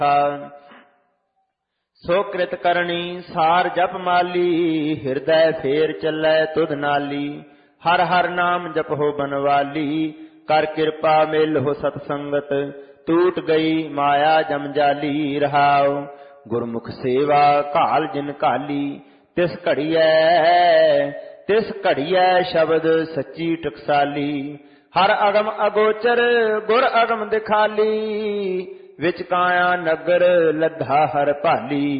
ਸੋ ਕ੍ਰਿਤ ਕਰਨੀ ਸਾਰ ਜਪ ਮਾਲੀ, ਹਿਰਦੈ ਫੇਰ ਚੱਲੈ ਤੁਧ ਨਾਲੀ। ਹਰ ਹਰ ਨਾਮ ਜਪਹੁ ਬਨਵਾਲੀ, ਕਰ ਕਿਰਪਾ ਮਿਲਹੁ ਸਤ ਸੰਗਤ। ਟੂਟ ਗਈ ਮਾਇਆ ਜਮ ਜਾਲੀ, ਰਹਾਉ ਗੁਰਮੁਖ ਸੇਵਾ ਘਾਲ ਜਿਨ ਘਾਲੀ। ਤਿਸ ਘੜੀਐ ਸ਼ਬਦ ਸੱਚੀ ਟਕਸਾਲੀ। ਹਰ ਅਗਮ ਅਗੋਚਰ ਗੁਰ ਅਗਮ ਦਿਖਾਲੀ, ਵਿਚ ਕਾਇਆ ਨਗਰ ਲੱਧਾ ਹਰ ਭਾਲੀ।